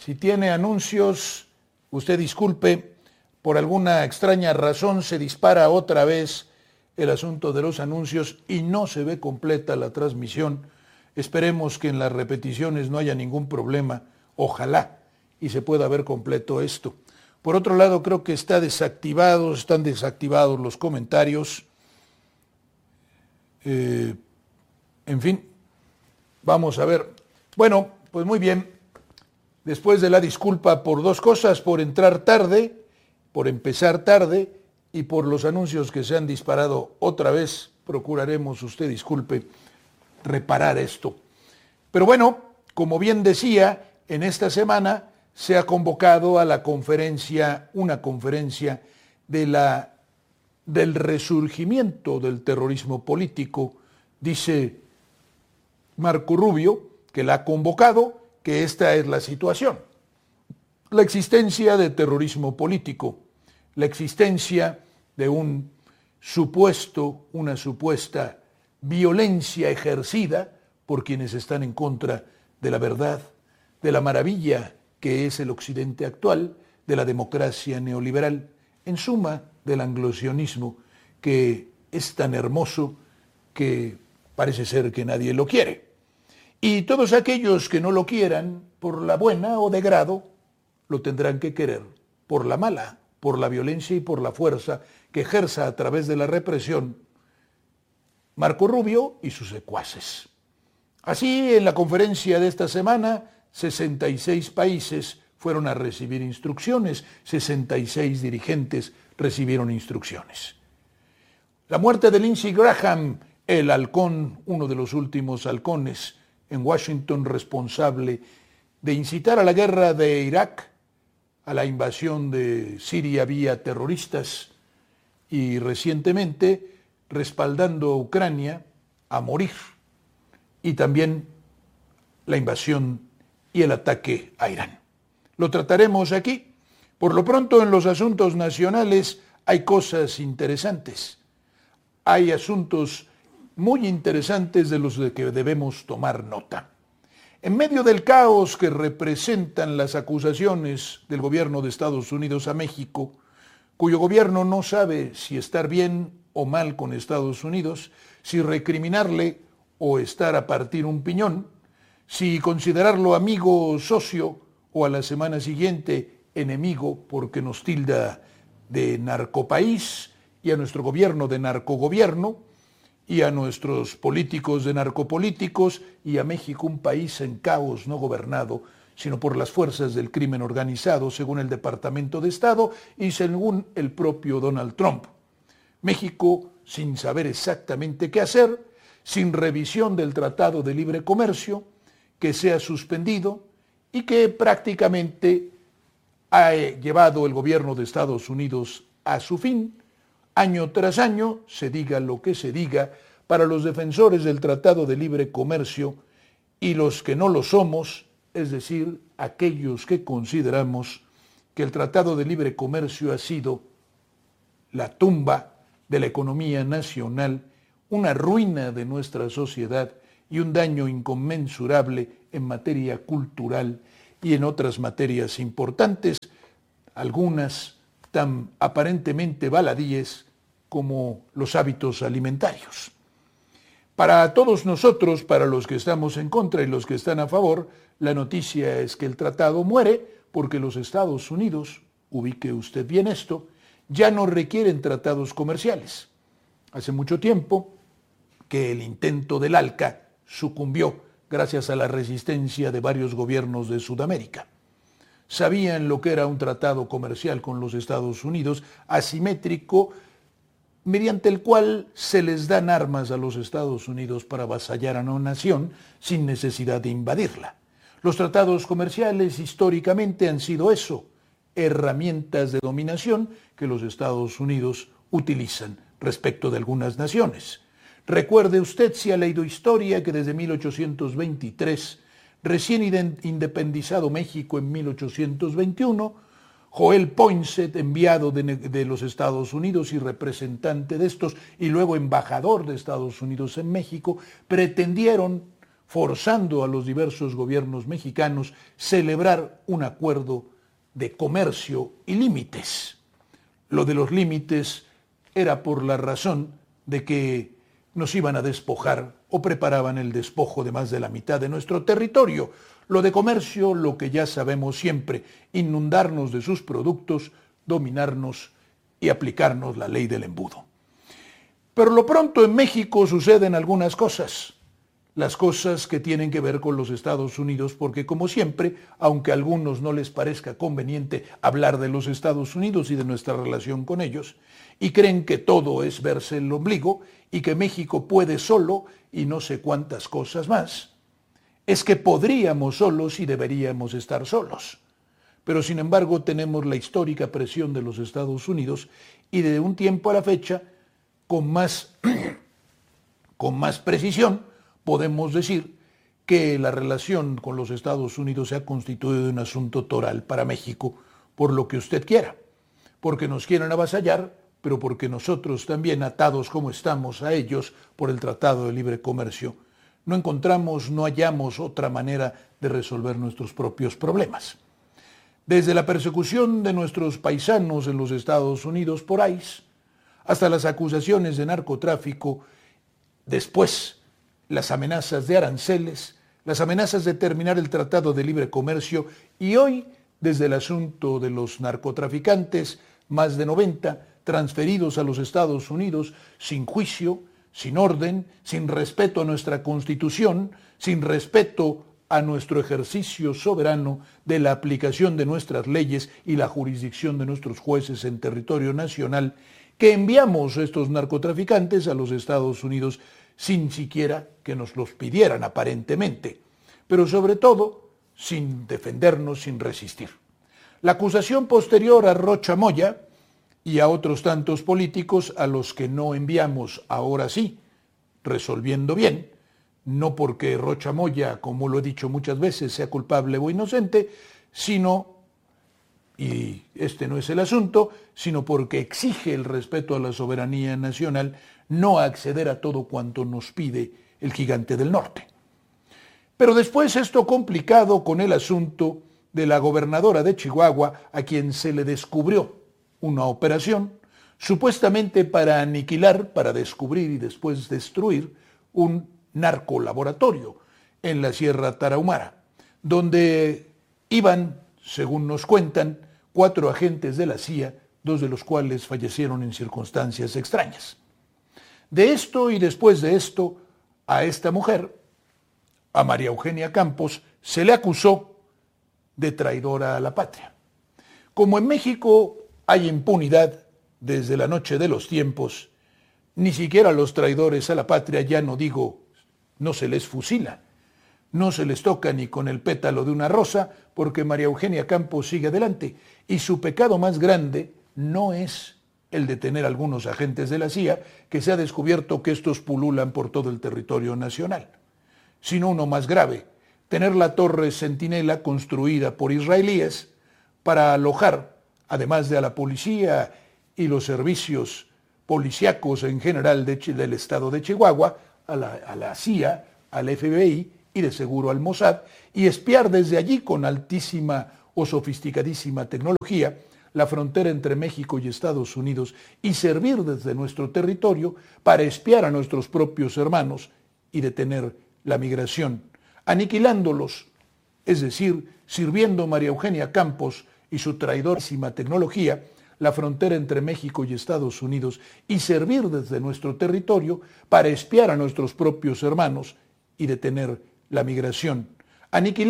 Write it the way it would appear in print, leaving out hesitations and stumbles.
Si tiene anuncios, usted disculpe, por alguna extraña razón se dispara otra vez el asunto de los anuncios y no se ve completa la transmisión. Esperemos que en las repeticiones no haya ningún problema, ojalá, y se pueda ver completo esto. Por otro lado, creo que están desactivados los comentarios. En fin, vamos a ver. Bueno, pues muy bien. Después de la disculpa por dos cosas, por entrar tarde, por empezar tarde y por los anuncios que se han disparado otra vez, procuraremos, usted disculpe, reparar esto. Pero bueno, como bien decía, en esta semana se ha convocado a la conferencia, una conferencia del resurgimiento del terrorismo político. Dice Marco Rubio, que la ha convocado, que esta es la situación. La existencia de terrorismo político, la existencia de una supuesta violencia ejercida por quienes están en contra de la verdad, de la maravilla que es el occidente actual, de la democracia neoliberal, en suma, del anglosionismo, que es tan hermoso que parece ser que nadie lo quiere. Y todos aquellos que no lo quieran, por la buena o de grado, lo tendrán que querer, por la mala, por la violencia y por la fuerza que ejerza a través de la represión Marco Rubio y sus secuaces. Así, en la conferencia de esta semana, 66 países fueron a recibir instrucciones, 66 dirigentes recibieron instrucciones. La muerte de Lindsey Graham, el halcón, uno de los últimos halcones en Washington, responsable de incitar a la guerra de Irak, a la invasión de Siria vía terroristas y recientemente respaldando a Ucrania a morir, y también la invasión y el ataque a Irán. Lo trataremos aquí. Por lo pronto, en los asuntos nacionales hay cosas interesantes. Hay asuntos muy interesantes de los que debemos tomar nota. En medio del caos que representan las acusaciones del gobierno de Estados Unidos a México, cuyo gobierno no sabe si estar bien o mal con Estados Unidos, si recriminarle o estar a partir un piñón, si considerarlo amigo o socio o a la semana siguiente enemigo porque nos tilda de narcopaís y a nuestro gobierno de narcogobierno y a nuestros políticos de narcopolíticos y a México un país en caos no gobernado sino por las fuerzas del crimen organizado según el Departamento de Estado y según el propio Donald Trump. México sin saber exactamente qué hacer, sin revisión del Tratado de Libre Comercio, que sea suspendido y que prácticamente ha llevado el gobierno de Estados Unidos a su fin. Año tras año, se diga lo que se diga, para los defensores del Tratado de Libre Comercio y los que no lo somos, es decir, aquellos que consideramos que el Tratado de Libre Comercio ha sido la tumba de la economía nacional, una ruina de nuestra sociedad y un daño inconmensurable en materia cultural y en otras materias importantes, algunas tan aparentemente baladíes como los hábitos alimentarios. Para todos nosotros, para los que estamos en contra y los que están a favor, la noticia es que el tratado muere porque los Estados Unidos, ubique usted bien esto, ya no requieren tratados comerciales. Hace mucho tiempo que el intento del ALCA sucumbió gracias a la resistencia de varios gobiernos de Sudamérica. Sabían lo que era un tratado comercial con los Estados Unidos, asimétrico, mediante el cual se les dan armas a los Estados Unidos para avasallar a una nación sin necesidad de invadirla. Los tratados comerciales históricamente han sido eso, herramientas de dominación que los Estados Unidos utilizan respecto de algunas naciones. Recuerde usted, si ha leído historia, que desde 1823, recién independizado México en 1821, Joel Poinsett, enviado de los Estados Unidos y representante de estos, y luego embajador de Estados Unidos en México, pretendieron forzando a los diversos gobiernos mexicanos celebrar un acuerdo de comercio y límites. Lo de los límites era por la razón de que nos iban a despojar o preparaban el despojo de más de la mitad de nuestro territorio. Lo de comercio, lo que ya sabemos siempre, inundarnos de sus productos, dominarnos y aplicarnos la ley del embudo. Pero lo pronto en México suceden algunas cosas, las cosas que tienen que ver con los Estados Unidos, porque como siempre, aunque a algunos no les parezca conveniente hablar de los Estados Unidos y de nuestra relación con ellos, y creen que todo es verse el ombligo y que México puede solo y no sé cuántas cosas más, es que podríamos solos y deberíamos estar solos. Pero sin embargo tenemos la histórica presión de los Estados Unidos y de un tiempo a la fecha, con más precisión, podemos decir que la relación con los Estados Unidos se ha constituido un asunto toral para México, por lo que usted quiera, porque nos quieren avasallar, pero porque nosotros también, atados como estamos a ellos por el Tratado de Libre Comercio, no hallamos otra manera de resolver nuestros propios problemas. Desde la persecución de nuestros paisanos en los Estados Unidos por ICE, hasta las acusaciones de narcotráfico, después las amenazas de aranceles, las amenazas de terminar el Tratado de Libre Comercio y hoy, desde el asunto de los narcotraficantes, más de 90 transferidos a los Estados Unidos sin juicio, sin orden, sin respeto a nuestra Constitución, sin respeto a nuestro ejercicio soberano de la aplicación de nuestras leyes y la jurisdicción de nuestros jueces en territorio nacional, que enviamos a estos narcotraficantes a los Estados Unidos sin siquiera que nos los pidieran aparentemente, pero sobre todo sin defendernos, sin resistir. La acusación posterior a Rocha Moya y a otros tantos políticos a los que no enviamos ahora sí, resolviendo bien, no porque Rocha Moya, como lo he dicho muchas veces, sea culpable o inocente, sino, y este no es el asunto, sino porque exige el respeto a la soberanía nacional, no acceder a todo cuanto nos pide el gigante del norte. Pero después esto complicado con el asunto de la gobernadora de Chihuahua, a quien se le descubrió una operación, supuestamente para aniquilar, para descubrir y después destruir un narcolaboratorio en la Sierra Tarahumara, donde iban, según nos cuentan, 4 agentes de la CIA, 2 de los cuales fallecieron en circunstancias extrañas. De esto y después de esto, a esta mujer, a María Eugenia Campos, se le acusó de traidora a la patria. Como en México hay impunidad desde la noche de los tiempos, ni siquiera a los traidores a la patria, ya no digo, no se les fusila, no se les toca ni con el pétalo de una rosa, porque María Eugenia Campos sigue adelante, y su pecado más grande no es el de tener algunos agentes de la CIA, que se ha descubierto que estos pululan por todo el territorio nacional, sino uno más grave, tener la torre Centinela construida por israelíes para alojar, además de a la policía y los servicios policíacos en general del estado de Chihuahua, a la CIA, al FBI y de seguro al Mossad, y espiar desde allí con altísima o sofisticadísima tecnología la frontera entre México y Estados Unidos y servir desde nuestro territorio para espiar a nuestros propios hermanos y detener la migración, aniquilándolos, es decir, sirviendo María Eugenia Campos y su traidorísima tecnología, la frontera entre México y Estados Unidos y servir desde nuestro territorio para espiar a nuestros propios hermanos y detener la migración, aniquilando